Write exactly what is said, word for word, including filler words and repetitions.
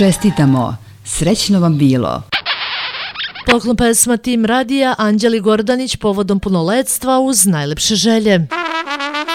Čestitamo, srećno vam bilo. Poklon pesma Tim radija Anđeli Gordanić povodom punoletstva uz najlepše želje.